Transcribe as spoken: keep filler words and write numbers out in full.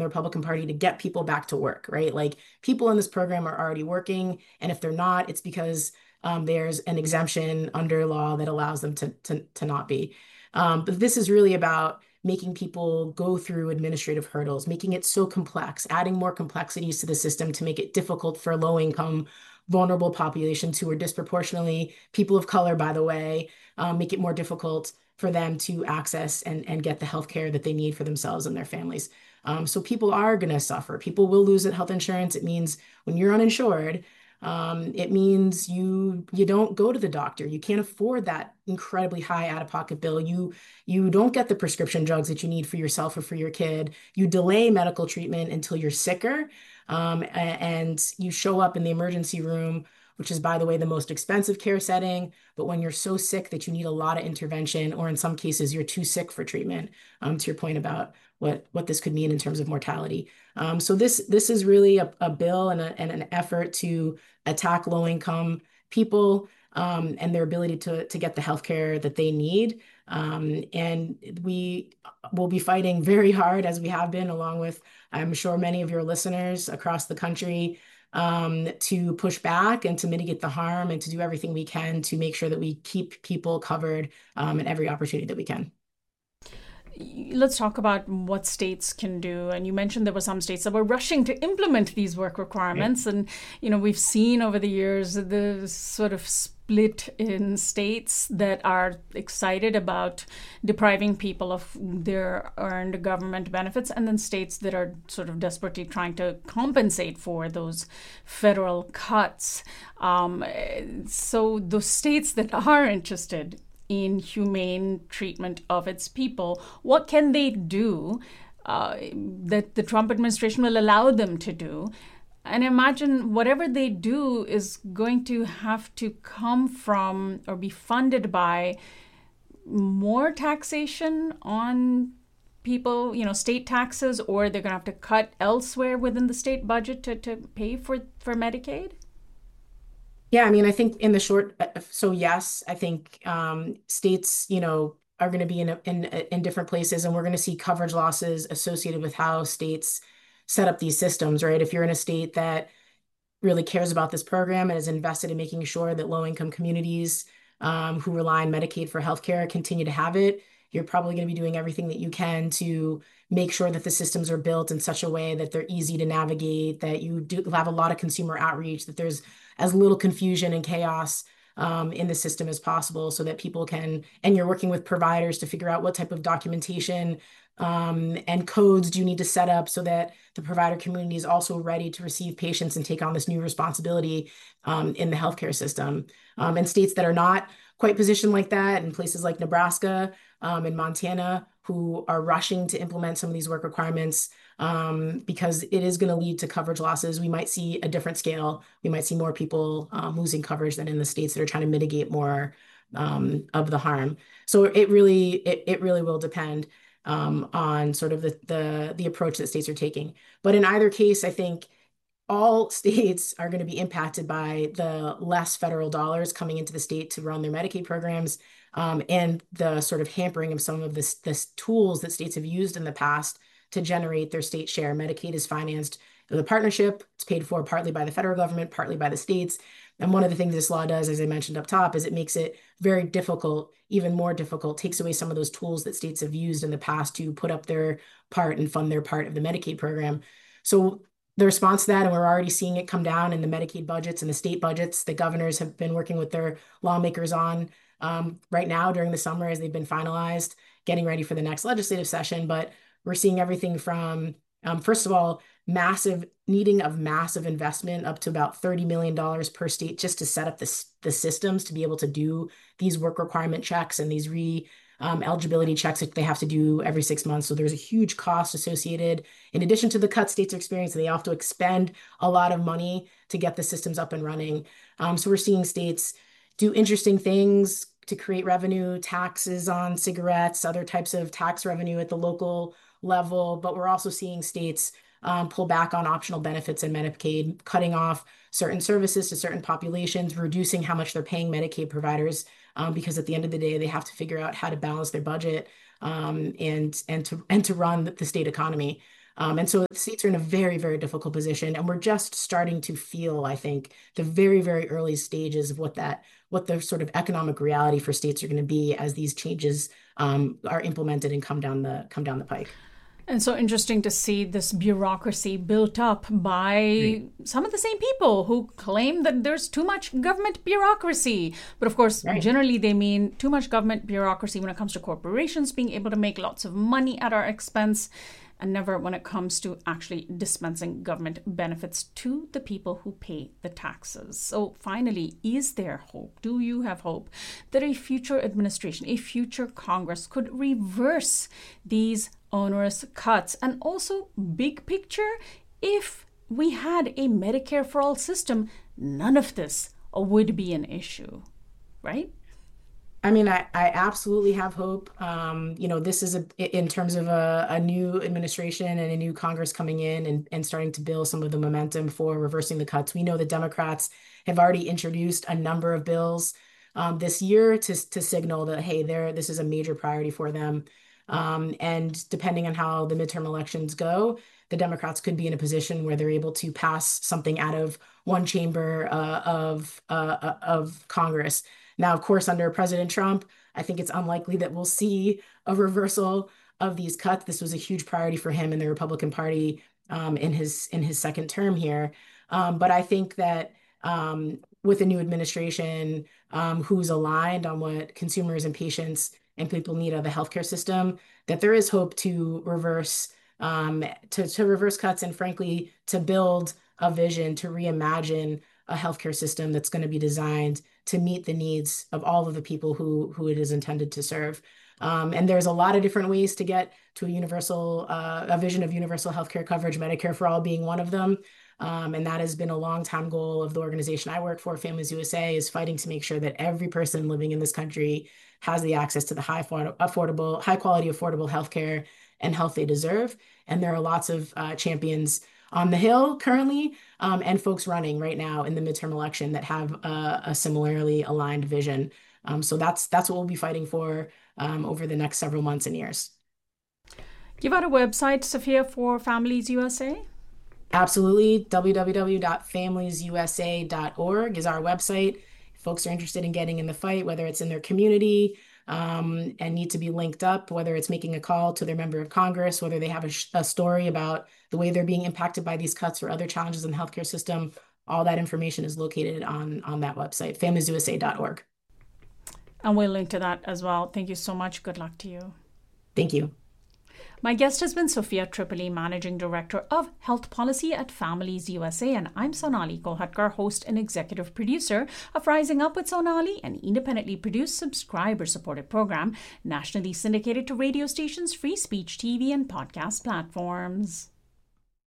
Republican Party to get people back to work, right? Like people in this program are already working, and if they're not, it's because um, there's an exemption under law that allows them to to, to not be. Um, but this is really about making people go through administrative hurdles, making it so complex, adding more complexities to the system to make it difficult for low income, vulnerable populations who are disproportionately people of color, by the way, um, make it more difficult for them to access and, and get the health care that they need for themselves and their families. Um, so people are going to suffer. People will lose their health insurance. It means when you're uninsured, um, it means you you don't go to the doctor. You can't afford that incredibly high out-of-pocket bill. You you don't get the prescription drugs that you need for yourself or for your kid. You delay medical treatment until you're sicker, um, a- and you show up in the emergency room, which is, by the way, the most expensive care setting. But when you're so sick that you need a lot of intervention, or in some cases you're too sick for treatment, um, to your point about what what this could mean in terms of mortality. Um, so this this is really a, a bill and, a, and an effort to attack low income people um, and their ability to to get the health care that they need. Um, and we will be fighting very hard, as we have been, along with, I'm sure, many of your listeners across the country, um, to push back and to mitigate the harm and to do everything we can to make sure that we keep people covered um, in every opportunity that we can. Let's talk about what states can do. And you mentioned there were some states that were rushing to implement these work requirements. Right. And, you know, we've seen over the years the sort of split in states that are excited about depriving people of their earned government benefits, and then states that are sort of desperately trying to compensate for those federal cuts. Um, so those states that are interested in humane treatment of its people, what can they do uh, that the Trump administration will allow them to do? And imagine whatever they do is going to have to come from or be funded by more taxation on people, you know, state taxes, or they're going to have to cut elsewhere within the state budget to, to pay for, for Medicaid? Yeah, I mean, I think in the short, uh, so yes, I think um, states, you know, are going to be in, a, in in different places, and we're going to see coverage losses associated with how states set up these systems, right? If you're in a state that really cares about this program and is invested in making sure that low-income communities um, who rely on Medicaid for healthcare continue to have it, you're probably going to be doing everything that you can to make sure that the systems are built in such a way that they're easy to navigate, that you do have a lot of consumer outreach, that there's as little confusion and chaos um, in the system as possible so that people can, and you're working with providers to figure out what type of documentation um, and codes do you need to set up so that the provider community is also ready to receive patients and take on this new responsibility um, in the healthcare system. Um, and states that are not quite positioned like that, in places like Nebraska um, and Montana, who are rushing to implement some of these work requirements um, because it is going to lead to coverage losses. We might see a different scale. We might see more people um, losing coverage than in the states that are trying to mitigate more um, of the harm. So it really, it, it really will depend um, on sort of the, the the approach that states are taking. But in either case, I think all states are going to be impacted by the less federal dollars coming into the state to run their Medicaid programs, um, and the sort of hampering of some of this, this tools that states have used in the past to generate their state share. Medicaid is financed with a partnership. It's paid for partly by the federal government, partly by the states. And one of the things this law does, as I mentioned up top, is it makes it very difficult, even more difficult, takes away some of those tools that states have used in the past to put up their part and fund their part of the Medicaid program. So the response to that, and we're already seeing it come down in the Medicaid budgets and the state budgets the governors have been working with their lawmakers on um, right now during the summer as they've been finalized, getting ready for the next legislative session. But we're seeing everything from, um, first of all, massive needing of massive investment up to about thirty million dollars per state just to set up the, the systems to be able to do these work requirement checks and these re um, eligibility checks that they have to do every six months. So there's a huge cost associated. In addition to the cut states are experiencing, they have to expend a lot of money to get the systems up and running. Um, so we're seeing states do interesting things to create revenue, taxes on cigarettes, other types of tax revenue at the local level. But we're also seeing states um, pull back on optional benefits in Medicaid, cutting off certain services to certain populations, reducing how much they're paying Medicaid providers, um, because at the end of the day, they have to figure out how to balance their budget um, and and to and to run the state economy. Um, and so states are in a very, very difficult position. And we're just starting to feel, I think, the very, very early stages of what that, what the sort of economic reality for states are going to be as these changes um, are implemented and come down the come down the pike. And so interesting to see this bureaucracy built up by Right. some of the same people who claim that there's too much government bureaucracy. But of course, Right. generally they mean too much government bureaucracy when it comes to corporations being able to make lots of money at our expense, and never when it comes to actually dispensing government benefits to the people who pay the taxes. So finally, is there hope? Do you have hope that a future administration, a future Congress could reverse these onerous cuts? And also, big picture, if we had a Medicare for all system, none of this would be an issue, right? I mean, I, I absolutely have hope. Um, you know, this is a in terms of a, a new administration and a new Congress coming in and, and starting to build some of the momentum for reversing the cuts. We know the Democrats have already introduced a number of bills um, this year to, to signal that, hey, there, this is a major priority for them. Um, and depending on how the midterm elections go, the Democrats could be in a position where they're able to pass something out of one chamber uh, of uh, of Congress. Now, of course, under President Trump, I think it's unlikely that we'll see a reversal of these cuts. This was a huge priority for him and the Republican Party um, in his in his second term here. Um, but I think that um, with a new administration um, who's aligned on what consumers and patients and people need out of the healthcare system, that there is hope to reverse um, to, to reverse cuts and frankly to build a vision to reimagine a healthcare system that's going to be designed to meet the needs of all of the people who who it is intended to serve. Um, and there's a lot of different ways to get to a universal, uh, a vision of universal healthcare coverage, Medicare for All being one of them. Um, and that has been a long time goal of the organization I work for, Families U S A, is fighting to make sure that every person living in this country has the access to the high affordable, high quality, affordable healthcare and health they deserve. And there are lots of uh, champions on the Hill currently, um, and folks running right now in the midterm election that have a, a similarly aligned vision. Um, so that's that's what we'll be fighting for um, over the next several months and years. Give out a website, Sophia, for Families U S A. Absolutely. w w w dot families u s a dot org is our website. If folks are interested in getting in the fight, whether it's in their community um, and need to be linked up, whether it's making a call to their member of Congress, whether they have a, a story about the way they're being impacted by these cuts or other challenges in the healthcare system, all that information is located on, on that website, families u s a dot org. And we'll link to that as well. Thank you so much. Good luck to you. Thank you. My guest has been Sophia Tripoli, Managing Director of Health Policy at Families U S A, and I'm Sonali Kolhatkar, host and executive producer of Rising Up with Sonali, an independently produced, subscriber-supported program nationally syndicated to radio stations, free speech T V, and podcast platforms.